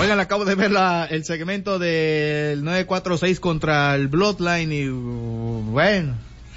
Oigan, acabo de ver el segmento del 946 contra el Bloodline y bueno,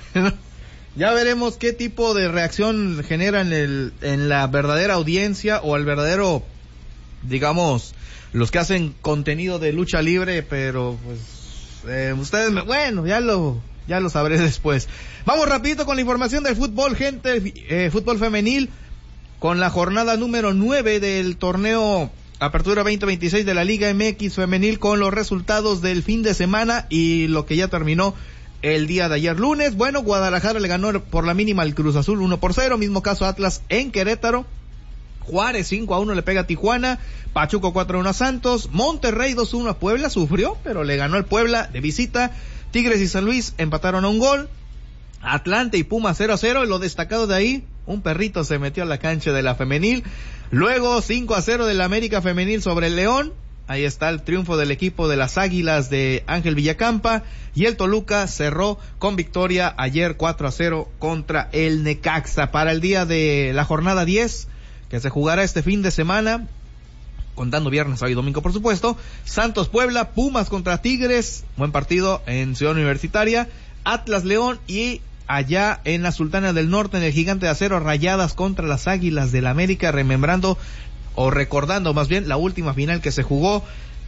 ya veremos qué tipo de reacción genera en la verdadera audiencia o el verdadero, digamos, los que hacen contenido de lucha libre, pero pues ustedes, bueno, ya lo sabré después. Vamos rapidito con la información del fútbol, gente, fútbol femenil, con la jornada número 9 del torneo Apertura 2026 de la Liga MX femenil, con los resultados del fin de semana y lo que ya terminó el día de ayer lunes. Bueno, Guadalajara le ganó por la mínima al Cruz Azul 1-0, mismo caso Atlas en Querétaro. Juárez 5-1 le pega a Tijuana, Pachuca 4-1 a Santos, Monterrey 2-1 a Puebla, sufrió, pero le ganó al Puebla de visita. Tigres y San Luis empataron a un gol. Atlante y Pumas 0-0, y lo destacado de ahí, un perrito se metió a la cancha de la femenil. Luego 5-0 del América femenil sobre el León. Ahí está el triunfo del equipo de las Águilas de Ángel Villacampa, y el Toluca cerró con victoria ayer 4-0 contra el Necaxa. Para el día de la jornada 10, que se jugará este fin de semana, contando viernes, sábado y domingo por supuesto, Santos Puebla, Pumas contra Tigres, buen partido en Ciudad Universitaria, Atlas León, y allá en la Sultana del Norte, en el Gigante de Acero, Rayadas contra las Águilas del América, recordando más bien la última final que se jugó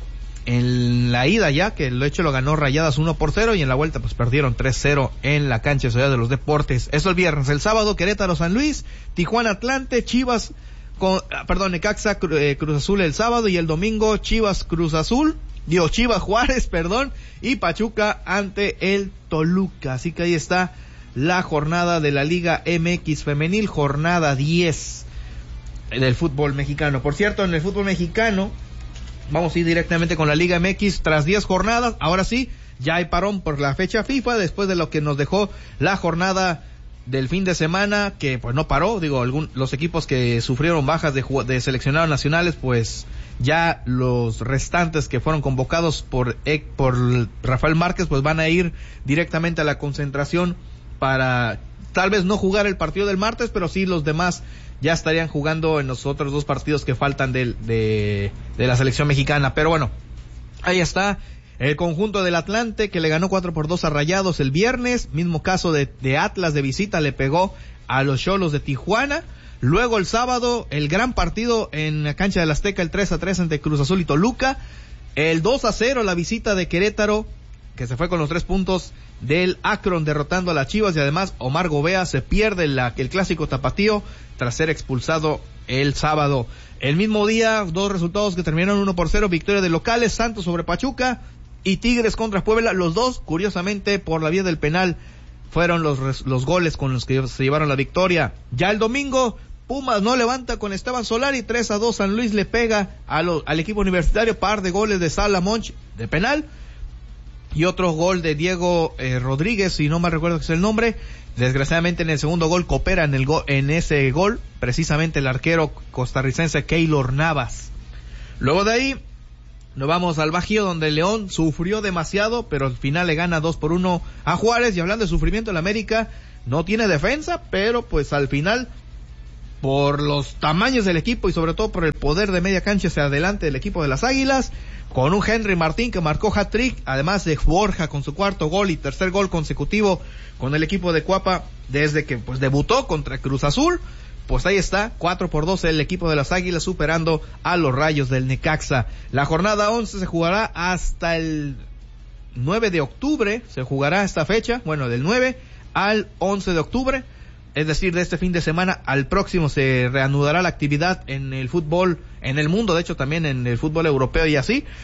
en la ida ya, que el hecho lo ganó Rayadas 1-0, y en la vuelta pues perdieron 3-0 en la cancha de Ciudad de los Deportes. Eso el viernes. El sábado, Querétaro San Luis, Tijuana Atlante, Necaxa Cruz Azul el sábado, y el domingo Chivas Juárez, y Pachuca ante el Toluca. Así que ahí está la jornada de la Liga MX femenil, jornada 10 del fútbol mexicano. Por cierto, en el fútbol mexicano vamos a ir directamente con la Liga MX. Tras 10 jornadas, ahora sí, ya hay parón por la fecha FIFA, después de lo que nos dejó la jornada del fin de semana, que pues no paró. Los equipos que sufrieron bajas de seleccionados nacionales, pues ya los restantes que fueron convocados por Rafael Márquez, pues van a ir directamente a la concentración para tal vez no jugar el partido del martes, pero sí los demás ya estarían jugando en los otros 2 partidos que faltan de la selección mexicana. Pero bueno, ahí está el conjunto del Atlante, que le ganó 4-2 a Rayados el viernes. Mismo caso de Atlas de visita, le pegó a los Xolos de Tijuana. Luego el sábado, el gran partido en la cancha del Azteca, el 3-3 entre Cruz Azul y Toluca. El 2-0, la visita de Querétaro, que se fue con los 3 puntos del Akron, derrotando a las Chivas, y además Omar Gobea se pierde el clásico tapatío tras ser expulsado el sábado. El mismo día, 2 resultados que terminaron 1-0, victoria de locales, Santos sobre Pachuca y Tigres contra Puebla. Los dos, curiosamente, por la vía del penal, fueron los goles con los que se llevaron la victoria. Ya el domingo, Pumas no levanta con Esteban Solari, 3-2 San Luis le pega al equipo universitario, par de goles de Sala Monch de penal, y otro gol de Diego Rodríguez, si no mal recuerdo que es el nombre. Desgraciadamente en el segundo gol coopera en ese gol precisamente el arquero costarricense Keylor Navas. Luego de ahí nos vamos al Bajío, donde León sufrió demasiado, pero al final le gana 2-1 a Juárez. Y hablando de sufrimiento, el América no tiene defensa, pero pues al final, por los tamaños del equipo y sobre todo por el poder de media cancha hacia adelante del equipo de las Águilas, con un Henry Martín que marcó hat-trick, además de Borja con su 4º gol y 3er gol consecutivo con el equipo de Cuapa desde que pues debutó contra Cruz Azul. Pues ahí está, 4-2 el equipo de las Águilas superando a los Rayos del Necaxa. La jornada 11 se jugará hasta el 9 de octubre, se jugará esta fecha, bueno, del 9 al 11 de octubre. Es decir, de este fin de semana al próximo se reanudará la actividad en el fútbol, en el mundo, de hecho también en el fútbol europeo y así.